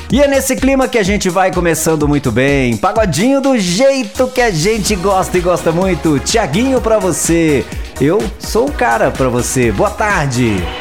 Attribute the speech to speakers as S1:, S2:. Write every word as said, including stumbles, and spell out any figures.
S1: E é nesse clima que a gente vai começando muito bem. Pagodinho do jeito que a gente gosta e gosta muito. Thiaguinho pra você. Eu sou o cara pra você. Boa tarde.